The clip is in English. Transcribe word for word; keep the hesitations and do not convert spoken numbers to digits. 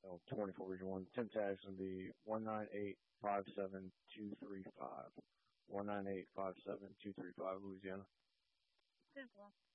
Oh, twenty-four Region one. Temp tag is going to be one nine eight five seven two three five. one nine eight five seven two three five, Louisiana. Simple.